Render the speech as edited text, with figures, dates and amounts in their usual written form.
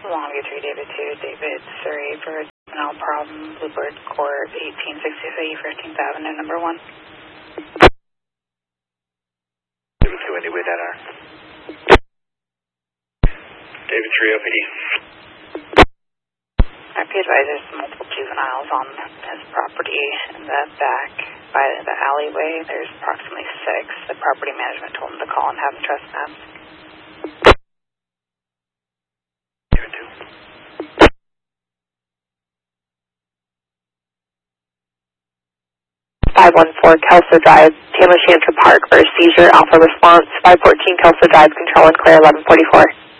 Longview 3, David 2, David 3 for juvenile problem, Bluebird Court, 1863 15th Avenue, number 1. David 2, anyway, that are. David 3, OPD. Be advised there's multiple juveniles on his property in the back by the alleyway. There's approximately 6. The property management told him to call and have him trespass. David 2. 514 Kelso Drive, Tam O'Shanter Park for a seizure, alpha response, 514 Kelso Drive, control and clear 1144.